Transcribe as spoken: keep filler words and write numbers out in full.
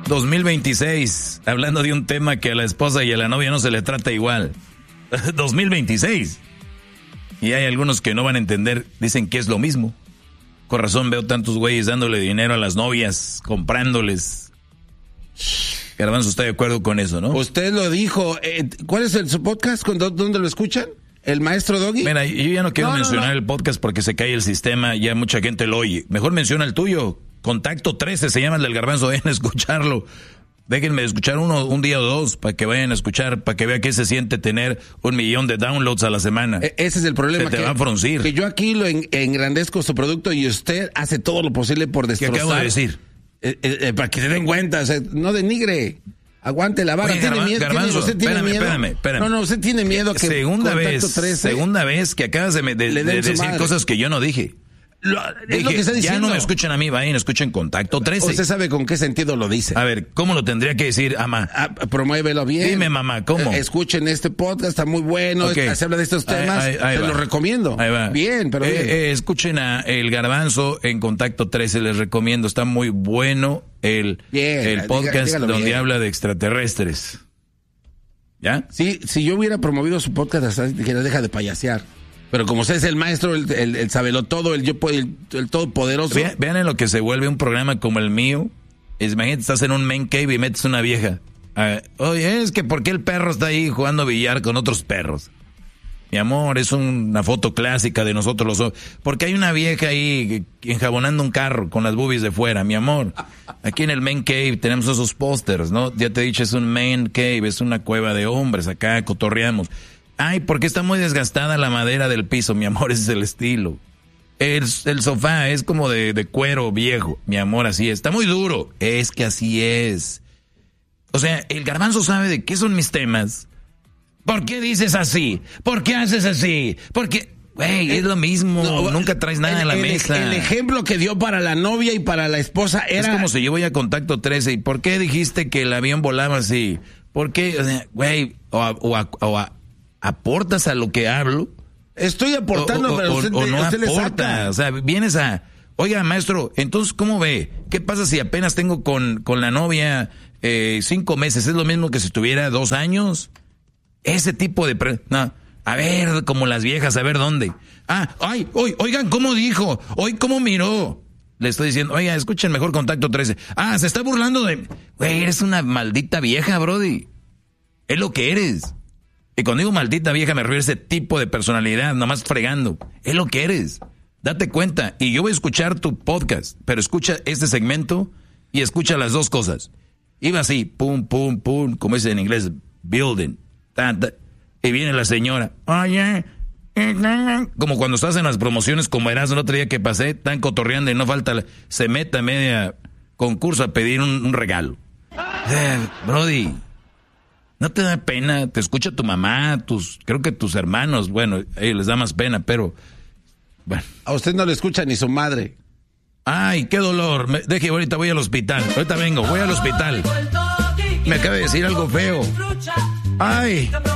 dos mil veintiséis, hablando de un tema que a la esposa y a la novia no se le trata igual. dos mil veintiséis. Y hay algunos que no van a entender, dicen que es lo mismo. Con razón veo tantos güeyes dándole dinero a las novias, comprándoles. Garbanzo está de acuerdo con eso, ¿no? Usted lo dijo. Eh, ¿Cuál es el, su podcast? ¿Dónde lo escuchan? ¿El maestro Doggy? Mira, yo ya no quiero no, mencionar no, no. el podcast porque se cae el sistema, ya mucha gente lo oye. Mejor menciona el tuyo. Contacto trece se llama el del Garbanzo, vayan a escucharlo. Déjenme escuchar uno, un día o dos, para que vayan a escuchar, para que vean qué se siente tener un millón de downloads a la semana. E- ese es el problema. Se te que, va a fruncir. Que yo aquí lo en, engrandezco su producto y usted hace todo lo posible por destrozar. ¿Qué acabo de decir? Eh, eh, eh, para que se den cuenta, o sea, no denigre. Aguante la vara. Oye, ¿Tiene Garba- miedo? Garbanzo, ¿Usted tiene espérame, miedo? espérame, espérame. No, no, usted tiene miedo que Segunda vez, trece segunda vez que acabas de, me- de- Le den de su decir madre. cosas que yo no dije. Lo, es Dije, lo que está diciendo. ya no me escuchen a mí, vayan, escuchen Contacto trece. Usted sabe con qué sentido lo dice. A ver, ¿cómo lo tendría que decir, ama? Ah, promuévelo bien. Dime, mamá, ¿cómo? Eh, escuchen este podcast, está muy bueno. Okay. Se habla de estos temas. Ahí- ahí- ahí se va. lo recomiendo. Ahí va. Bien, pero Eh, bien. eh, escuchen a El Garbanzo en Contacto trece, les recomiendo. Está muy bueno el, Bien, el diga- podcast dígalo donde bien. habla de extraterrestres. ¿Ya? Sí, si yo hubiera promovido su podcast, hasta que no deja de payasear. Pero como usted es el maestro, el, el, el sabelotodo, el yo el, el todopoderoso. Vean, vean en lo que se vuelve un programa como el mío. Es, imagínate, estás en un man cave y metes una vieja. Ah, oye, es que ¿por qué el perro está ahí jugando billar con otros perros? Mi amor, es una foto clásica de nosotros los hombres. Porque hay una vieja ahí enjabonando un carro con las boobies de fuera, mi amor. Aquí en el man cave tenemos esos pósters, ¿no? Ya te he dicho, es un man cave, es una cueva de hombres, acá cotorreamos. Ay, porque está muy desgastada la madera del piso, mi amor, ese es el estilo. El, el sofá es como de, de cuero viejo, mi amor, así es. Está muy duro, es que así es. O sea, el Garbanzo sabe de qué son mis temas. ¿Por qué dices así? ¿Por qué haces así? Porque, güey, es lo mismo, No, nunca traes nada el, a la el, mesa. El ejemplo que dio para la novia y para la esposa era... Es como si yo voy a Contacto trece y ¿por qué dijiste que el avión volaba así? ¿Por qué? O sea, güey, o, a, o, a, o a, aportas a lo que hablo. Estoy aportando, o, o, pero usted, o, o no usted le aporta. saca. O sea, vienes a... Oiga, maestro, entonces, ¿cómo ve? ¿Qué pasa si apenas tengo con, con la novia eh, cinco meses? ¿Es lo mismo que si tuviera dos años? Ese tipo de... Pre- no, a ver, como las viejas, a ver dónde. Ah, ay, oy, oigan, ¿cómo dijo? Hoy, ¿cómo miró? Le estoy diciendo, oiga, escuchen mejor Contacto trece. Ah, se está burlando de... Güey, eres una maldita vieja, brody. Es lo que eres. Y cuando digo maldita vieja me refiero a ese tipo de personalidad, nomás fregando. Es lo que eres. Date cuenta. Y yo voy a escuchar tu podcast, pero escucha este segmento y escucha las dos cosas. Iba así, pum, pum, pum, como dice en inglés, building. Ta, ta, y viene la señora. Oye, como cuando estás en las promociones, como eras el otro día que pasé, tan cotorreando y no falta, la, se mete a media concurso a pedir un, un regalo. Eh, Brody, ¿no te da pena? Te escucha tu mamá, tus, creo que tus hermanos, bueno, a ellos les da más pena, pero, bueno. A usted no le escucha ni su madre. Ay, qué dolor. Me, deje, ahorita voy al hospital. Ahorita vengo, voy al hospital. Me acaba de decir algo feo. Ay.